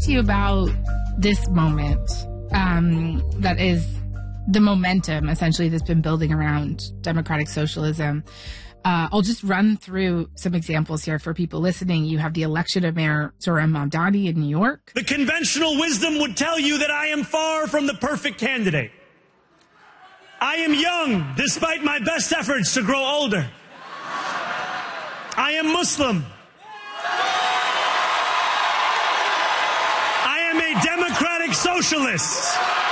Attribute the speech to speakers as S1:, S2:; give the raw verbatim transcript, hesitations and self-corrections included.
S1: to you about this moment um, that is the momentum, essentially, that's been building around democratic socialism. Uh, I'll just run through some examples here for people listening. You have the election of Mayor Zohran Mamdani in New York.
S2: The conventional wisdom would tell you that I am far from the perfect candidate. I am young, despite my best efforts to grow older. I am Muslim. I am a democratic socialist.